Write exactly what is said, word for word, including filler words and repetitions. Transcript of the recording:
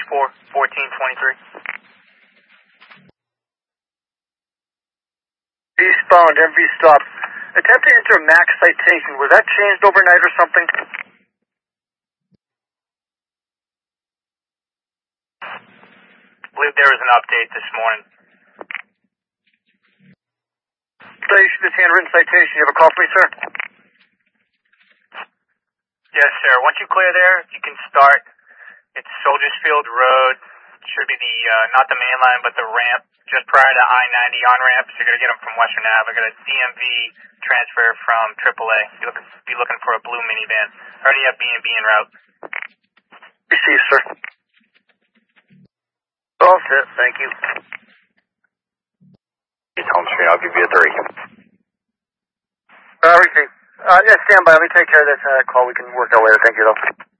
four, fourteen twenty-three. Eastbound, M V stop. Attempt to enter a max citation. Was that changed overnight or something? I believe there was an update this morning. So you issued this handwritten citation. You have a call for me, sir? Yes, sir. Once you clear there, you can start. It's Soldiers Field Road. It should be the, uh, not the main line, but the ramp just prior to I ninety on-ramp. So you're going to get them from Western Ave. I got a D M V transfer from triple A. You're looking, be looking for a blue minivan. Already have B and B en route. Received, sir. All set. Thank you. East Home Street, I'll give you a three. Uh, received. Uh, yeah, stand by. Let me take care of this uh, call. We can work out later. Thank you, though.